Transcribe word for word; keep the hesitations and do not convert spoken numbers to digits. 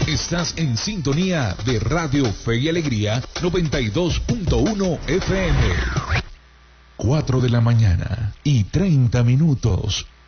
Estás en sintonía de Radio Fe y Alegría noventa y dos punto uno F M. cuatro de la mañana y treinta minutos.